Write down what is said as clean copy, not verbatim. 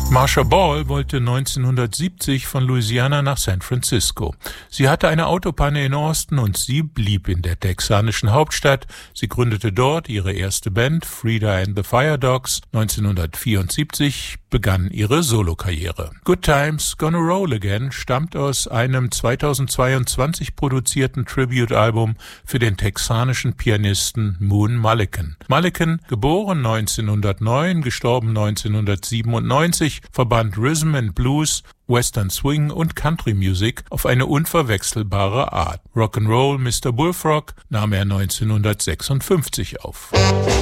Marcia Ball wollte 1970 von Louisiana nach San Francisco. Sie hatte eine Autopanne in Austin und sie blieb in der texanischen Hauptstadt. Sie gründete dort ihre erste Band, Frida and the Fire Dogs. 1974 begann ihre Solokarriere. Good Times Gonna Roll Again stammt aus einem 2022 produzierten Tribute-Album für den texanischen Pianisten Moon Mullican. Mullican, geboren 1909, gestorben 1997, verband Rhythm and Blues, Western Swing und Country Music auf eine unverwechselbare Art. Rock'n'Roll Mr. Bullfrog nahm er 1956 auf.